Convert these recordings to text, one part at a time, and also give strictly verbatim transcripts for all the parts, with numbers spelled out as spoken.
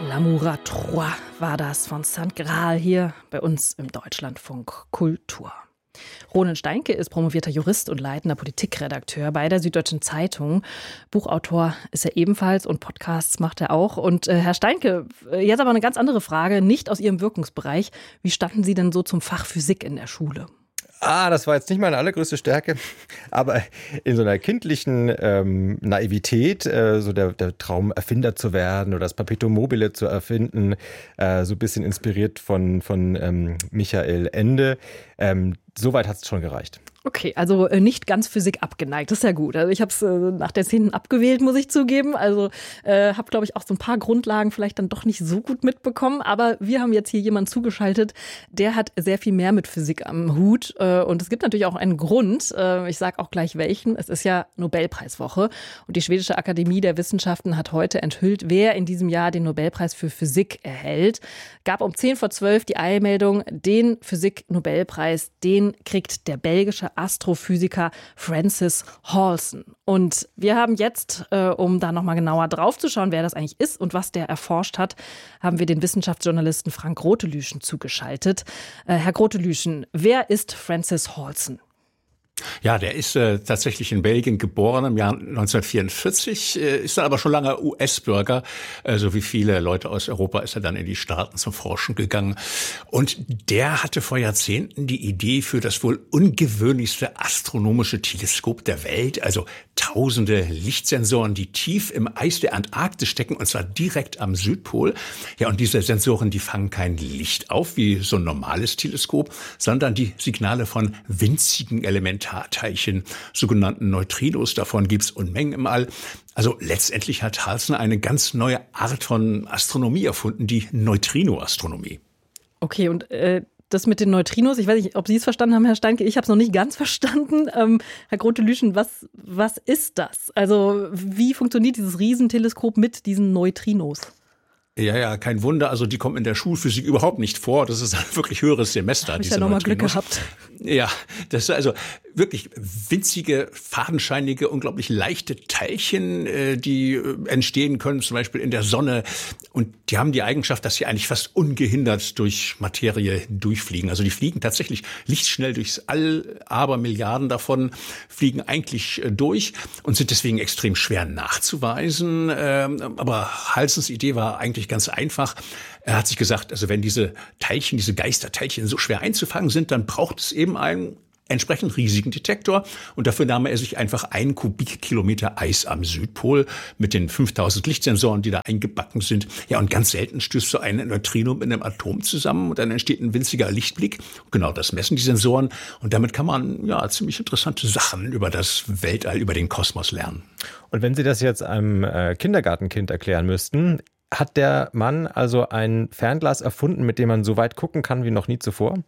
L'amour à trois war das von Sankt Graal hier bei uns im Deutschlandfunk Kultur. Ronen Steinke ist promovierter Jurist und leitender Politikredakteur bei der Süddeutschen Zeitung. Buchautor ist er ebenfalls und Podcasts macht er auch. Und äh, Herr Steinke, jetzt aber eine ganz andere Frage, nicht aus Ihrem Wirkungsbereich. Wie standen Sie denn so zum Fach Physik in der Schule? Ah, das war jetzt nicht meine allergrößte Stärke, aber in so einer kindlichen ähm, Naivität, äh, so der, der Traum, Erfinder zu werden oder das Perpetuum mobile zu erfinden, äh, so ein bisschen inspiriert von, von ähm, Michael Ende, ähm, soweit hat es schon gereicht. Okay, also äh, nicht ganz Physik abgeneigt, das ist ja gut. Also ich habe es äh, nach der zehnten abgewählt, muss ich zugeben. Also äh, habe, glaube ich, auch so ein paar Grundlagen vielleicht dann doch nicht so gut mitbekommen. Aber wir haben jetzt hier jemanden zugeschaltet, der hat sehr viel mehr mit Physik am Hut. Äh, und es gibt natürlich auch einen Grund. Äh, ich sage auch gleich welchen. Es ist ja Nobelpreiswoche. Und die Schwedische Akademie der Wissenschaften hat heute enthüllt, wer in diesem Jahr den Nobelpreis für Physik erhält. Gab um zehn vor zwölf die Eilmeldung, den Physik-Nobelpreis, den kriegt der belgische Astrophysiker Francis Halsen. Und wir haben jetzt, äh, um da nochmal genauer drauf zu schauen, wer das eigentlich ist und was der erforscht hat, haben wir den Wissenschaftsjournalisten Frank Grotelüschen zugeschaltet. Äh, Herr Grotelüschen, wer ist Francis Halsen? Ja, der ist äh, tatsächlich in Belgien geboren im Jahr neunzehnhundertvierundvierzig, äh, ist dann aber schon lange U S-Bürger. Äh, so wie viele Leute aus Europa ist er dann in die Staaten zum Forschen gegangen. Und der hatte vor Jahrzehnten die Idee für das wohl ungewöhnlichste astronomische Teleskop der Welt, also tausende Lichtsensoren, die tief im Eis der Antarktis stecken, und zwar direkt am Südpol. Ja, und diese Sensoren, die fangen kein Licht auf wie so ein normales Teleskop, sondern die Signale von winzigen Elementen, Teilchen, sogenannten Neutrinos. Davon gibt's Unmengen im All. Also letztendlich hat Halsen eine ganz neue Art von Astronomie erfunden, die Neutrino-Astronomie. Okay, und äh, das mit den Neutrinos, ich weiß nicht, ob Sie es verstanden haben, Herr Steinke, ich habe es noch nicht ganz verstanden. Ähm, Herr Grotelüschen, was, was ist das? Also wie funktioniert dieses Riesenteleskop mit diesen Neutrinos? Ja, ja, kein Wunder. Also die kommen in der Schulphysik überhaupt nicht vor. Das ist ein wirklich höheres Semester. Hab ich ja nochmal Glück gehabt. Ja, das ist also wirklich winzige, fadenscheinige, unglaublich leichte Teilchen, die entstehen können, zum Beispiel in der Sonne. Und die haben die Eigenschaft, dass sie eigentlich fast ungehindert durch Materie durchfliegen. Also die fliegen tatsächlich lichtschnell durchs All, aber Milliarden davon fliegen eigentlich durch und sind deswegen extrem schwer nachzuweisen. Aber Halsens Idee war eigentlich ganz einfach. Er hat sich gesagt, also wenn diese Teilchen, diese Geisterteilchen so schwer einzufangen sind, dann braucht es eben einen entsprechend riesigen Detektor. Und dafür nahm er sich einfach einen Kubikkilometer Eis am Südpol mit den fünftausend Lichtsensoren, die da eingebacken sind. Ja, und ganz selten stößt so ein Neutrino mit einem Atom zusammen und dann entsteht ein winziger Lichtblick. Genau, das messen die Sensoren. Und damit kann man ja ziemlich interessante Sachen über das Weltall, über den Kosmos lernen. Und wenn Sie das jetzt einem äh, Kindergartenkind erklären müssten, hat der Mann also ein Fernglas erfunden, mit dem man so weit gucken kann wie noch nie zuvor?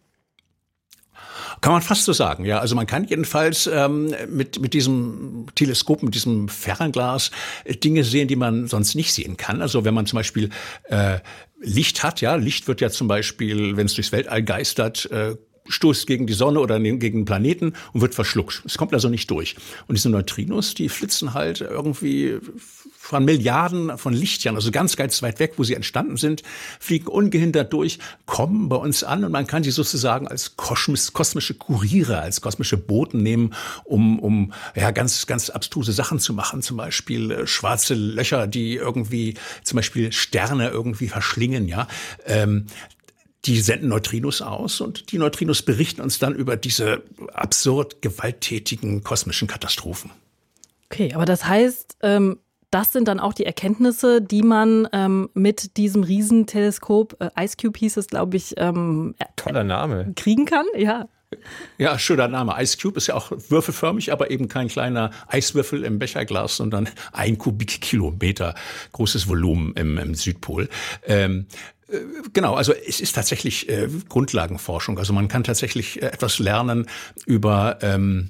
Kann man fast so sagen, ja. Also man kann jedenfalls ähm, mit mit diesem Teleskop, mit diesem Fernglas äh, Dinge sehen, die man sonst nicht sehen kann. Also wenn man zum Beispiel äh, Licht hat, ja, Licht wird ja zum Beispiel, wenn es durchs Weltall geistert, äh, stoßt gegen die Sonne oder gegen den Planeten und wird verschluckt. Es kommt also nicht durch. Und diese Neutrinos, die flitzen halt irgendwie von Milliarden von Lichtjahren, also ganz, ganz weit weg, wo sie entstanden sind, fliegen ungehindert durch, kommen bei uns an und man kann sie sozusagen als kosmisch, kosmische Kuriere, als kosmische Boten nehmen, um, um ja ganz, ganz abstruse Sachen zu machen. Zum Beispiel äh, schwarze Löcher, die irgendwie zum Beispiel Sterne irgendwie verschlingen, ja. Ähm, Die senden Neutrinos aus und die Neutrinos berichten uns dann über diese absurd gewalttätigen kosmischen Katastrophen. Okay, aber das heißt, ähm, das sind dann auch die Erkenntnisse, die man ähm, mit diesem Riesenteleskop, äh, Ice Cube hieß es, glaube ich, ähm, toller Name, kriegen kann, ja. Ja, schöner Name. Ice Cube ist ja auch würfelförmig, aber eben kein kleiner Eiswürfel im Becherglas, sondern ein Kubikkilometer großes Volumen im, im Südpol. Ähm, Genau, also es ist tatsächlich äh, Grundlagenforschung. Also man kann tatsächlich äh, etwas lernen über ähm,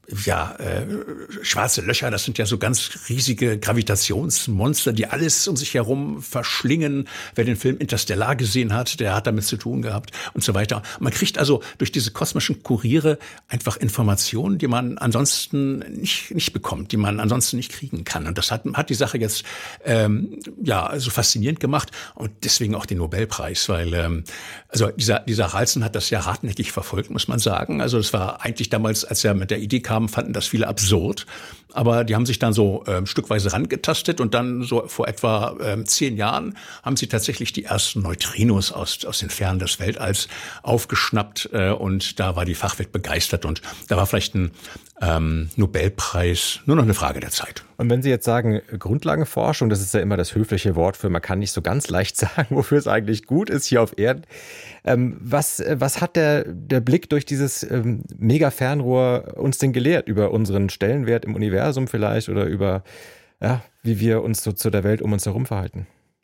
ja, äh, schwarze Löcher, das sind ja so ganz riesige Gravitationsmonster, die alles um sich herum verschlingen. Wer den Film Interstellar gesehen hat, der hat damit zu tun gehabt und so weiter. Man kriegt also durch diese kosmischen Kuriere einfach Informationen, die man ansonsten nicht, nicht bekommt, die man ansonsten nicht kriegen kann. Und das hat, hat die Sache jetzt ähm, ja so faszinierend gemacht und deswegen auch den Nobelpreis, weil ähm, also dieser, dieser Halsen hat das ja hartnäckig verfolgt, muss man sagen. Also es war eigentlich damals, als er mit der Idee kam, fanden das viele absurd. Aber die haben sich dann so ähm, stückweise rangetastet und dann so vor etwa ähm, zehn Jahren haben sie tatsächlich die ersten Neutrinos aus, aus den Fernen des Weltalls aufgeschnappt äh, und da war die Fachwelt begeistert und da war vielleicht ein ähm, Nobelpreis nur noch eine Frage der Zeit. Und wenn Sie jetzt sagen, Grundlagenforschung, das ist ja immer das höfliche Wort für, man kann nicht so ganz leicht sagen, wofür es eigentlich gut ist hier auf Erden. Ähm, was, was hat der, der Blick durch dieses ähm, Mega-Fernrohr uns denn gelehrt? Über unseren Stellenwert im Universum vielleicht oder über, ja, wie wir uns so zu der Welt um uns herum verhalten?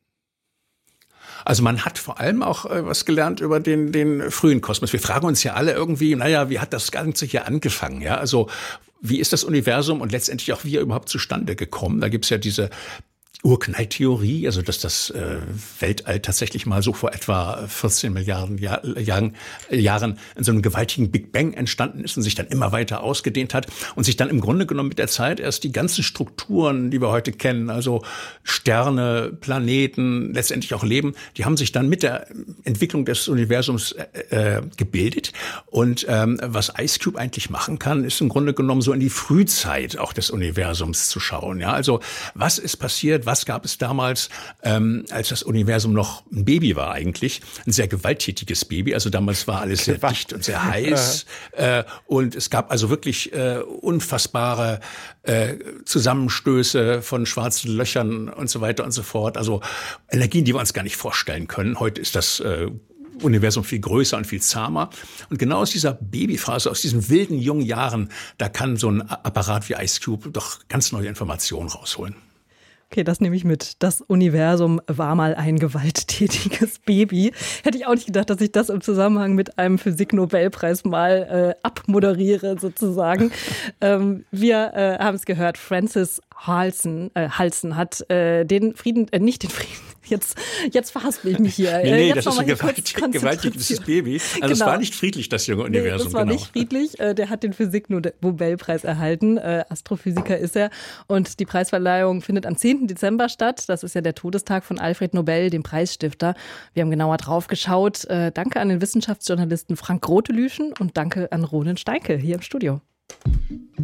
Also man hat vor allem auch äh, was gelernt über den, den frühen Kosmos. Wir fragen uns ja alle irgendwie, naja, wie hat das Ganze hier angefangen? Ja, also wie ist das Universum und letztendlich auch wie er überhaupt zustande gekommen? Da gibt's ja diese Urknalltheorie, also dass das äh, Weltall tatsächlich mal so vor etwa vierzehn Milliarden Jahr, Jahren, Jahren in so einem gewaltigen Big Bang entstanden ist und sich dann immer weiter ausgedehnt hat und sich dann im Grunde genommen mit der Zeit erst die ganzen Strukturen, die wir heute kennen, also Sterne, Planeten, letztendlich auch Leben, die haben sich dann mit der Entwicklung des Universums äh, gebildet. Und ähm, was Ice Cube eigentlich machen kann, ist im Grunde genommen so in die Frühzeit auch des Universums zu schauen. Ja, also was ist passiert? Was gab es damals, ähm, als das Universum noch ein Baby war eigentlich? Ein sehr gewalttätiges Baby. Also damals war alles sehr dicht und sehr heiß. Äh, und es gab also wirklich äh, unfassbare äh, Zusammenstöße von schwarzen Löchern und so weiter und so fort. Also Energien, die wir uns gar nicht vorstellen können. Heute ist das äh, Universum viel größer und viel zahmer. Und genau aus dieser Babyphase, aus diesen wilden jungen Jahren, da kann so ein Apparat wie Ice Cube doch ganz neue Informationen rausholen. Okay, das nehme ich mit. Das Universum war mal ein gewalttätiges Baby. Hätte ich auch nicht gedacht, dass ich das im Zusammenhang mit einem Physik-Nobelpreis mal äh, abmoderiere sozusagen. ähm, wir äh, haben es gehört, Francis Halsen, äh, Halsen hat äh, den Frieden, äh, nicht den Frieden, jetzt, jetzt verhaspel ich mich hier. Nee, nee, jetzt das ist ein gewaltig, gewaltiges Baby. Also genau. Es war nicht friedlich, das junge Universum. Nee, es war genau. nicht friedlich. Äh, der hat den Physik-Nobelpreis erhalten. Äh, Astrophysiker ist er. Und die Preisverleihung findet am zehnten Dezember statt. Das ist ja der Todestag von Alfred Nobel, dem Preisstifter. Wir haben genauer drauf geschaut. Äh, danke an den Wissenschaftsjournalisten Frank Grotelüschen und danke an Ronen Steinke hier im Studio.